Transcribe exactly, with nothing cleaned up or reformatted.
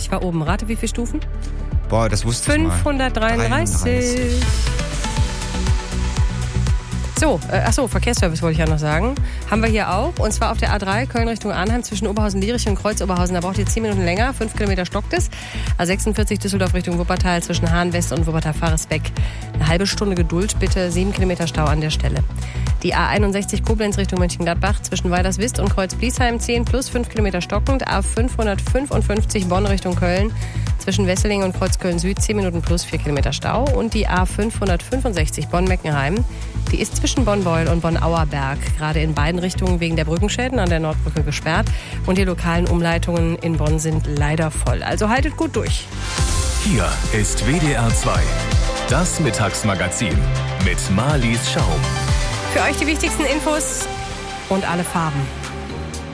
ich war oben. Rate, wie viele Stufen? Boah, das wusste ich mal. fünfhundertdreiunddreißig. So, äh, achso, Verkehrsservice wollte ich ja noch sagen. Haben wir hier auch. Und zwar auf der A drei, Köln Richtung Arnheim, zwischen Oberhausen-Lierich und Kreuz-Oberhausen. Da braucht ihr zehn Minuten länger. fünf Kilometer stockt es. A sechsundvierzig, Düsseldorf Richtung Wuppertal, zwischen Hahn-West und Wuppertal-Faresbeck. Eine halbe Stunde Geduld, bitte. sieben Kilometer Stau an der Stelle. Die A einundsechzig, Koblenz Richtung Mönchengladbach, zwischen Weilerswist und Kreuz-Bliesheim, zehn plus fünf Kilometer stockend. A fünfhundertfünfundfünfzig, Bonn Richtung Köln, zwischen Wesseling und Kreuzköln-Süd, zehn Minuten plus vier Kilometer Stau. Und die A fünfhundertfünfundsechzig, Bonn-Meckenheim, die ist zwischen Bonn-Beul und Bonn-Auerberg gerade in beiden Richtungen wegen der Brückenschäden an der Nordbrücke gesperrt. Und die lokalen Umleitungen in Bonn sind leider voll. Also haltet gut durch. Hier ist W D R zwei, das Mittagsmagazin mit Marlies Schaum. Für euch die wichtigsten Infos und alle Farben.